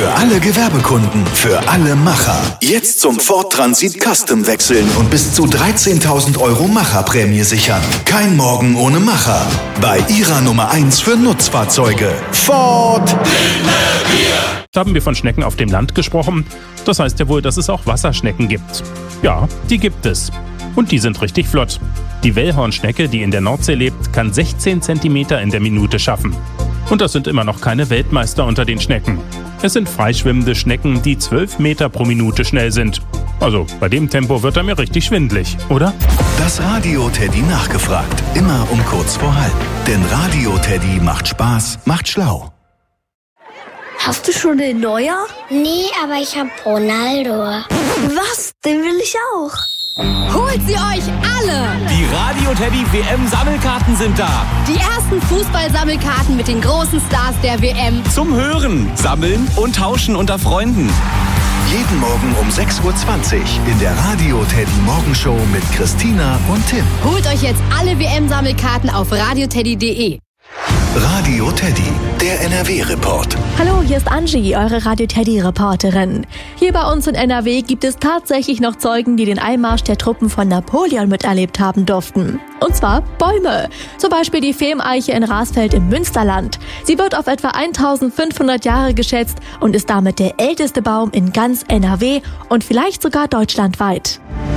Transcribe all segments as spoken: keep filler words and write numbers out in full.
Für alle Gewerbekunden, für alle Macher. Jetzt zum Ford Transit Custom wechseln und bis zu dreizehntausend Euro Macherprämie sichern. Kein Morgen ohne Macher. Bei Ihrer Nummer eins für Nutzfahrzeuge. Ford. Da haben wir von Schnecken auf dem Land gesprochen. Das heißt ja wohl, dass es auch Wasserschnecken gibt. Ja, die gibt es. Und die sind richtig flott. Die Wellhornschnecke, die in der Nordsee lebt, kann sechzehn Zentimeter in der Minute schaffen. Und das sind immer noch keine Weltmeister unter den Schnecken. Es sind freischwimmende Schnecken, die zwölf Meter pro Minute schnell sind. Also bei dem Tempo wird er mir richtig schwindelig, oder? Das Radio Teddy nachgefragt. Immer um kurz vor halb. Denn Radio Teddy macht Spaß, macht schlau. Hast du schon den Neuer? Nee, aber ich hab Ronaldo. Was? Den will ich auch. Holt sie euch alle! Die Radio Teddy W M-Sammelkarten sind da. Die ersten Fußball-Sammelkarten mit den großen Stars der W M. Zum Hören, Sammeln und Tauschen unter Freunden. Jeden Morgen um sechs Uhr zwanzig in der Radio Teddy Morgenshow mit Christina und Tim. Holt euch jetzt alle W M-Sammelkarten auf radioteddy punkt de. Radio Teddy, der N R W-Report. Hallo, hier ist Angie, eure Radio Teddy-Reporterin. Hier bei uns in N R W gibt es tatsächlich noch Zeugen, die den Einmarsch der Truppen von Napoleon miterlebt haben durften. Und zwar Bäume. Zum Beispiel die Fehmeiche in Rasfeld im Münsterland. Sie wird auf etwa eintausendfünfhundert Jahre geschätzt und ist damit der älteste Baum in ganz N R W und vielleicht sogar deutschlandweit.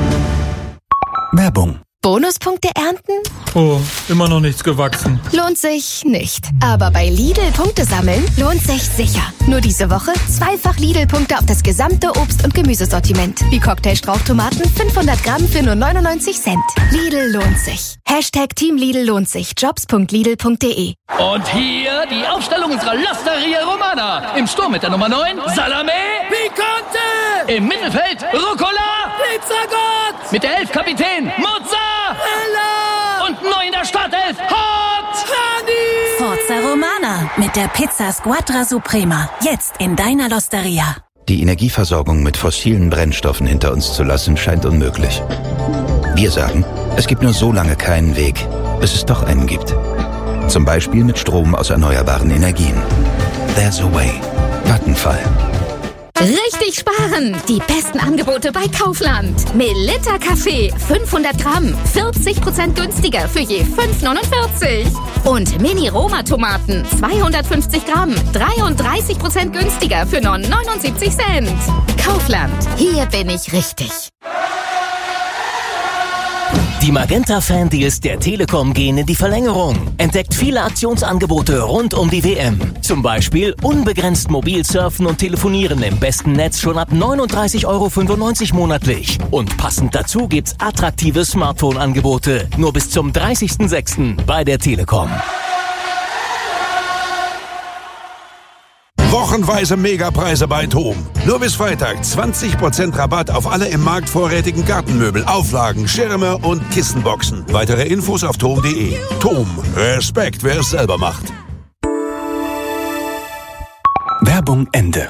Werbung. Bonuspunkte ernten? Oh, immer noch nichts gewachsen. Lohnt sich nicht. Aber bei Lidl Punkte sammeln lohnt sich sicher. Nur diese Woche zweifach Lidl-Punkte auf das gesamte Obst- und Gemüsesortiment. Wie Cocktailstrauchtomaten fünfhundert Gramm für nur neunundneunzig Cent. Lidl lohnt sich. Hashtag Team Lidl lohnt sich. Jobs punkt lidl punkt de. Und hier die Aufstellung unserer L'Osteria Romana. Im Sturm mit der Nummer neun, Salame Picante. Im Mittelfeld, Rucola Pizzagott. Mit der elf Kapitän, Mozzarella. Und neu in der Startelf, Hot Honey. Forza Romana mit der Pizza Squadra Suprema. Jetzt in deiner L'Osteria. Die Energieversorgung mit fossilen Brennstoffen hinter uns zu lassen, scheint unmöglich. Wir sagen, es gibt nur so lange keinen Weg, bis es doch einen gibt. Zum Beispiel mit Strom aus erneuerbaren Energien. There's a way. Vattenfall. Richtig sparen! Die besten Angebote bei Kaufland. Melitta Kaffee, fünfhundert Gramm, vierzig Prozent günstiger für je fünf neunundvierzig. Und Mini-Roma-Tomaten, zweihundertfünfzig Gramm, dreiunddreißig Prozent günstiger für nur neunundsiebzig Cent. Kaufland, hier bin ich richtig. Die Magenta-Fan-Deals der Telekom gehen in die Verlängerung. Entdeckt viele Aktionsangebote rund um die W M. Zum Beispiel unbegrenzt mobil surfen und telefonieren im besten Netz schon ab neununddreißig Euro fünfundneunzig monatlich. Und passend dazu gibt's attraktive Smartphone-Angebote. Nur bis zum dreißigsten sechsten bei der Telekom. Wochenweise Megapreise bei TOM. Nur bis Freitag zwanzig Prozent Rabatt auf alle im Markt vorrätigen Gartenmöbel, Auflagen, Schirme und Kissenboxen. Weitere Infos auf tom punkt de. TOM. Respekt, wer es selber macht. Werbung Ende.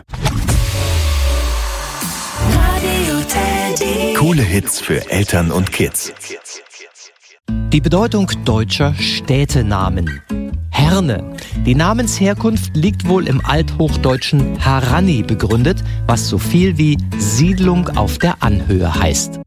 Coole Hits für Eltern und Kids. Die Bedeutung deutscher Städtenamen. Herne. Die Namensherkunft liegt wohl im althochdeutschen Harani begründet, was so viel wie Siedlung auf der Anhöhe heißt.